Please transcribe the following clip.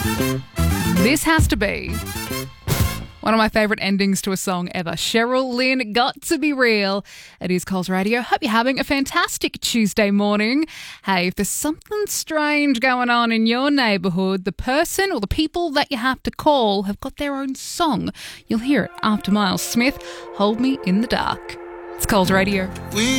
This has to be one of my favourite endings to a song ever. Cheryl Lynn, Got to Be Real. It is Coles Radio. Hope you're having a fantastic Tuesday morning. Hey, if there's something strange going on in your neighbourhood, the person or the people that you have to call have got their own song. You'll hear it after Miles Smith, Hold Me in the Dark. It's Coles Radio.